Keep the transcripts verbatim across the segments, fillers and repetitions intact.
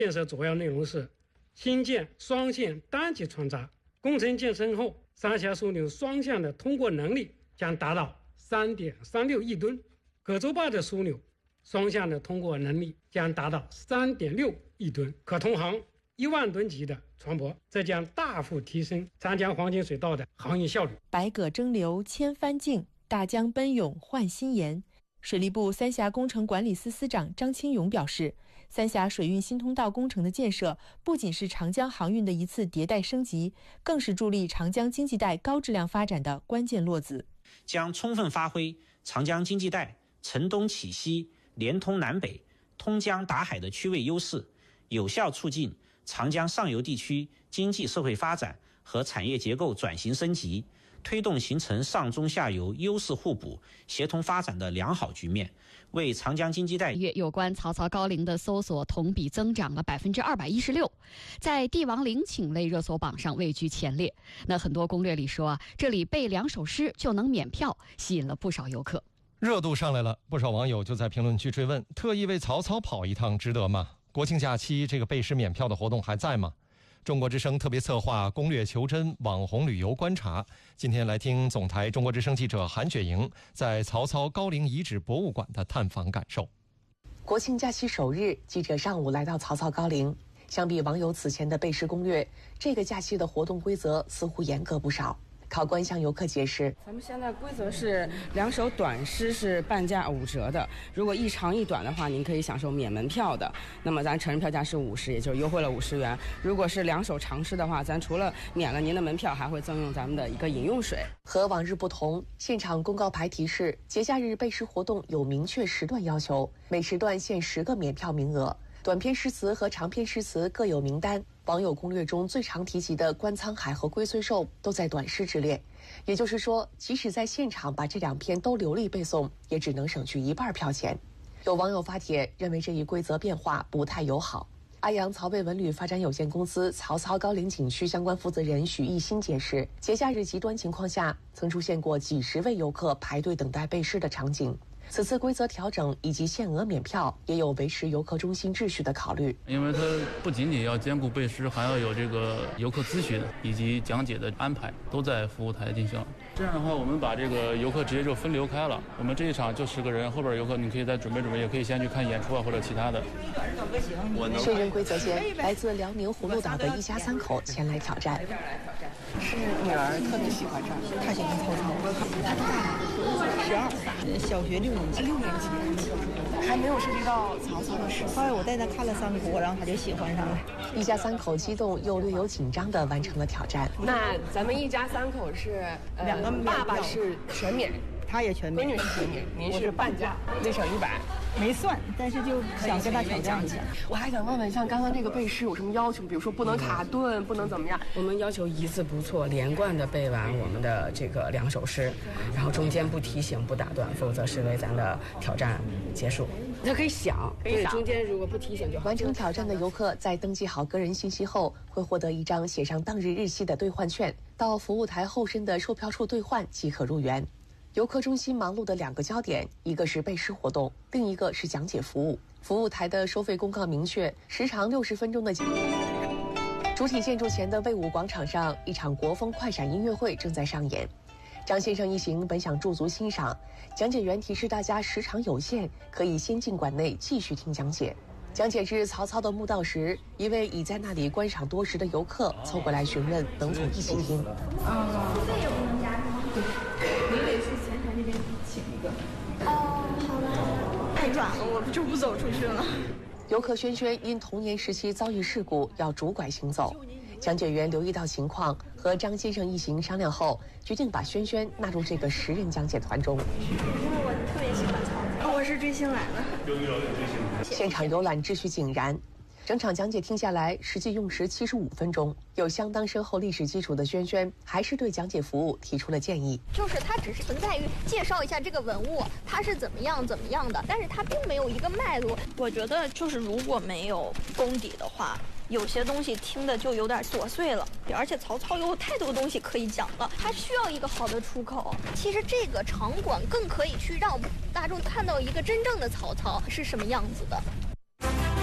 建设主要内容是新建双线单级船闸，工程建成后，三峡枢纽双向的通过能力将达到 三点三六亿吨，葛洲坝的枢纽双向的通过能力将达到 三点六亿吨，可通航一万吨级的船舶，这将大幅提升长江黄金水道的航运效率。 百舸争流千帆竞，大江奔涌换新颜。水利部三峡工程管理司司长张清勇表示，三峡水运新通道工程的建设不仅是长江航运的一次迭代升级，更是助力长江经济带高质量发展的关键落子， 将充分发挥长江经济带承东启西、连通南北、通江达海的区位优势，有效促进长江上游地区经济社会发展和产业结构转型升级，推动形成上中下游优势互补、协同发展的良好局面，为长江经济带月有关曹操高陵的搜索同比增长了百分之二百一十六，在帝王陵寝类热搜榜上位居前列。那很多攻略里说啊，这里背两首诗就能免票，吸引了不少游客。 热度上来了，不少网友就在评论区追问：特意为曹操跑一趟值得吗？国庆假期这个背诗免票的活动还在吗？中国之声特别策划攻略求真网红旅游观察，今天来听总台中国之声记者韩雪莹在曹操高陵遗址博物馆的探访感受。 国庆假期首日，记者上午来到曹操高陵。相比网友此前的背诗攻略，这个假期的活动规则似乎严格不少。考官向游客解释， 咱们现在规则是两首短诗是半价五折的，如果一长一短的话，您可以享受免门票的。那么咱成人票价是五十，也就是优惠了五十元。如果是两首长诗的话，咱除了免了您的门票，还会赠用咱们的一个饮用水。 和往日不同，现场公告牌提示，节假日背诗活动有明确时段要求，每时段限十个免票名额。短篇诗词和长篇诗词各有名单，网友攻略中最常提及的观沧海和龟虽寿都在短诗之列。也就是说，即使在现场把这两篇都流利背诵，也只能省去一半票钱。有网友发帖认为这一规则变化不太友好。阿阳曹魏文旅发展有限公司曹操高陵景区相关负责人许艺新解释，节假日极端情况下，曾出现过几十位游客排队等待背诗的场景。此次规则调整以及限额免票，也有维持游客中心秩序的考虑。 因为它不仅仅要兼顾背诗，还要有这个游客咨询以及讲解的安排，都在服务台进行。这样的话，我们把这个游客直接就分流开了。我们这一场就十个人，后边游客你可以再准备准备，也可以先去看演出啊或者其他的。 确认规则前，来自辽宁葫芦岛的一家三口前来挑战。 是女儿特别喜欢这儿，她喜欢曹操。她多大？十二，小学六年级。六年级，还没有涉及到曹操的事。后来我带她看了三国，然后她就喜欢上了。 一家三口激动又略有紧张地完成了挑战。 那咱们一家三口是呃、两个，爸爸是全免， 他也全免， 闺女是全免，您是半价，内省一百。 没算，但是就想跟他挑战一下。 我还想问问，像刚刚这个背诗有什么要求？比如说不能卡顿，不能怎么样？ 我们要求一字不错，连贯的背完我们的这个两首诗，然后中间不提醒、不打断，否则视为咱的挑战结束。他可以想，对，中间如果不提醒就好。 完成挑战的游客在登记好个人信息后，会获得一张写上当日日期的兑换券，到服务台后身的售票处兑换即可入园。游客中心忙碌的两个焦点，一个是背诗活动，另一个是讲解服务。服务台的收费公告明确，时长六十分钟的主体建筑前的魏武广场上，一场国风快闪音乐会正在上演。张先生一行本想驻足欣赏，讲解员提示大家时长有限，可以先进馆内继续听讲解。讲解至曹操的墓道时，一位已在那里观赏多时的游客凑过来询问能否一起听。 啊，这也不能加是吗？对，您得去前台那边请一个。哦，好的好的。太远了，我就不走出去了。 游客轩轩因童年时期遭遇事故，要拄拐行走。讲解员留意到情况，和张先生一行商量后，决定把轩轩纳入这个十人讲解团中。 因为我特别喜欢曹操，我是追星来的。 有有有追星。现场游览秩序井然，整场讲解听下来，实际用时七十五分钟。有相当深厚历史基础的轩轩，还是对讲解服务提出了建议。 就是它只是存在于介绍一下这个文物，它是怎么样怎么样的，但是它并没有一个脉络。 我觉得就是如果没有功底的话，有些东西听的就有点琐碎了，而且曹操有太多东西可以讲了， 它需要一个好的出口。其实这个场馆更可以去让大众看到一个真正的曹操是什么样子的。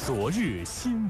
昨日新。